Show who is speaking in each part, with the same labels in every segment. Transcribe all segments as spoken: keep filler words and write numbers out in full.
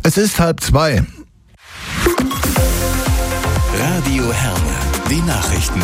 Speaker 1: Es ist halb zwei.
Speaker 2: Radio Herne, die Nachrichten.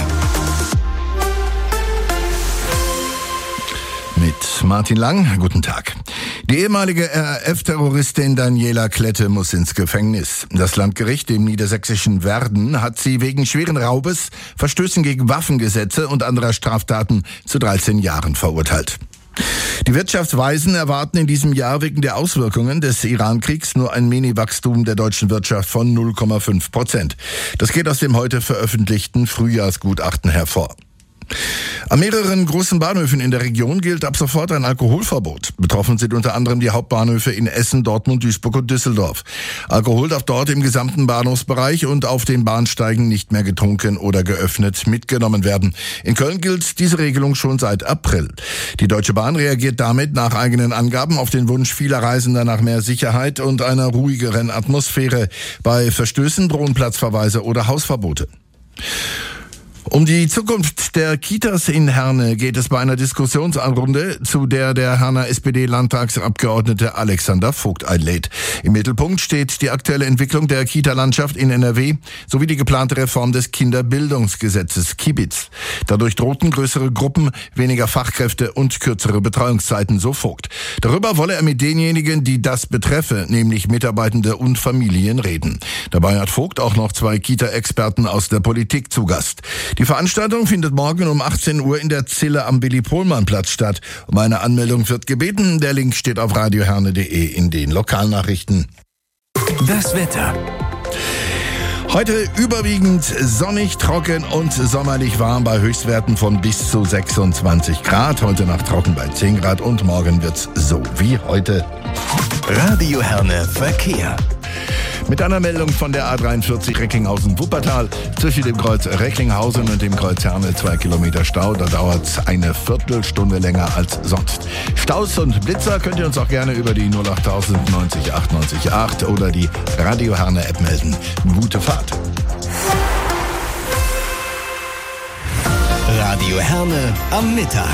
Speaker 1: Mit Martin Lang, guten Tag. Die ehemalige R A F-Terroristin Daniela Klette muss ins Gefängnis. Das Landgericht im niedersächsischen Werden hat sie wegen schweren Raubes, Verstößen gegen Waffengesetze und anderer Straftaten zu dreizehn Jahren verurteilt. Die Wirtschaftsweisen erwarten in diesem Jahr wegen der Auswirkungen des Iran-Kriegs nur ein Mini-Wachstum der deutschen Wirtschaft von null Komma fünf Prozent. Das geht aus dem heute veröffentlichten Frühjahrsgutachten hervor. An mehreren großen Bahnhöfen in der Region gilt ab sofort ein Alkoholverbot. Betroffen sind unter anderem die Hauptbahnhöfe in Essen, Dortmund, Duisburg und Düsseldorf. Alkohol darf dort im gesamten Bahnhofsbereich und auf den Bahnsteigen nicht mehr getrunken oder geöffnet mitgenommen werden. In Köln gilt diese Regelung schon seit April. Die Deutsche Bahn reagiert damit nach eigenen Angaben auf den Wunsch vieler Reisender nach mehr Sicherheit und einer ruhigeren Atmosphäre. Bei Verstößen drohen Platzverweise oder Hausverbote. Um die Zukunft der Kitas in Herne geht es bei einer Diskussionsrunde, zu der der Herner S P D-Landtagsabgeordnete Alexander Vogt einlädt. Im Mittelpunkt steht die aktuelle Entwicklung der Kita-Landschaft in N R W sowie die geplante Reform des Kinderbildungsgesetzes Kibitz. Dadurch drohten größere Gruppen, weniger Fachkräfte und kürzere Betreuungszeiten, so Vogt. Darüber wolle er mit denjenigen, die das betreffe, nämlich Mitarbeitende und Familien, reden. Dabei hat Vogt auch noch zwei Kita-Experten aus der Politik zu Gast. Die Veranstaltung findet morgen um achtzehn Uhr in der Zille am Willi-Pohlmann-Platz statt. Um eine Anmeldung wird gebeten. Der Link steht auf radioherne punkt de in den Lokalnachrichten.
Speaker 2: Das Wetter.
Speaker 1: Heute überwiegend sonnig, trocken und sommerlich warm bei Höchstwerten von bis zu sechsundzwanzig Grad. Heute Nacht trocken bei zehn Grad und morgen wird's so wie heute.
Speaker 2: Radio Herne Verkehr.
Speaker 1: Mit einer Meldung von der A dreiundvierzig Recklinghausen-Wuppertal. Zwischen dem Kreuz Recklinghausen und dem Kreuz Herne zwei Kilometer Stau. Da dauert es eine Viertelstunde länger als sonst. Staus und Blitzer könnt ihr uns auch gerne über die null acht tausend neunzig achtundneunzig acht oder die Radio Herne App melden. Gute Fahrt.
Speaker 2: Radio Herne am Mittag.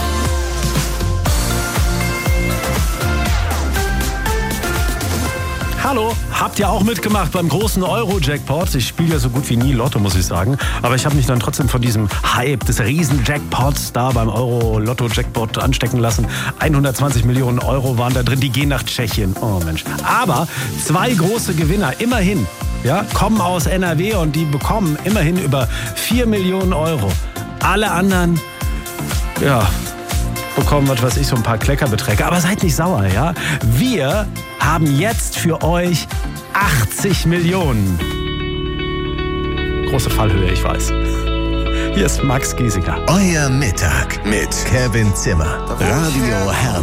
Speaker 3: Hallo, habt ihr auch mitgemacht beim großen Euro-Jackpot? Ich spiele ja so gut wie nie Lotto, muss ich sagen. Aber ich habe mich dann trotzdem von diesem Hype des Riesen-Jackpots da beim Euro-Lotto-Jackpot anstecken lassen. hundertzwanzig Millionen Euro waren da drin, die gehen nach Tschechien. Oh Mensch. Aber zwei große Gewinner, immerhin, ja, kommen aus N R W und die bekommen immerhin über vier Millionen Euro. Alle anderen, ja, bekommen, was weiß ich, so ein paar Kleckerbeträge. Aber seid nicht sauer, ja? Wir haben jetzt für euch achtzig Millionen. Große Fallhöhe, ich weiß. Hier ist Max Giesinger.
Speaker 2: Euer Mittag mit Kevin Zimmer. Radio Herne.